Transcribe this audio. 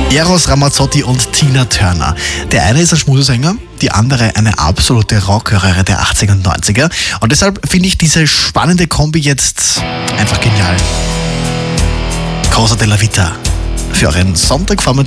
Eros Ramazzotti und Tina Turner. Der eine ist ein Schmusesänger, die andere eine absolute Rockröhre der 80er und 90er. Und deshalb finde ich diese spannende Kombi jetzt einfach genial. Cosa della Vita. Für euren Sonntagvormittag